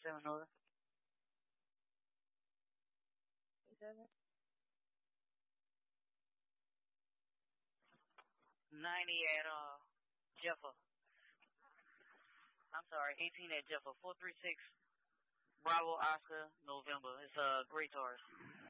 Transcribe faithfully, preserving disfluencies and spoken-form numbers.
seven North. Seven. Ninety at uh Jeffa. I'm sorry, eighteen at Jeffa. Four three six Bravo Oscar November. It's uh Great Taurus.